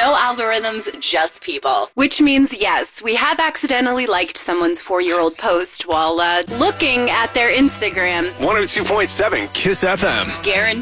No algorithms, just people. Which means, yes, we have accidentally liked someone's 4-year-old post while looking at their Instagram. 102.7 KISS FM. Guaranteed.